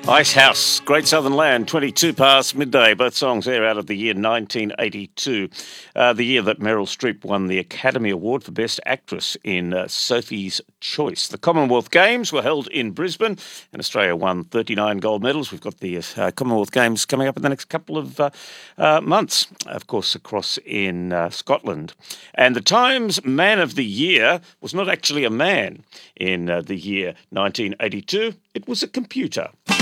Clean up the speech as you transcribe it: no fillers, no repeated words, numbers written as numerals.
Ice House, Great Southern Land, 22 past midday. Both songs there out of the year 1982, the year that Meryl Streep won the Academy Award for Best Actress in Sophie's Choice. The Commonwealth Games were held in Brisbane, and Australia won 39 gold medals. We've got the Commonwealth Games coming up in the next couple of months, of course, across in Scotland. And the Times Man of the Year was not actually a man in the year 1982. It was a computer.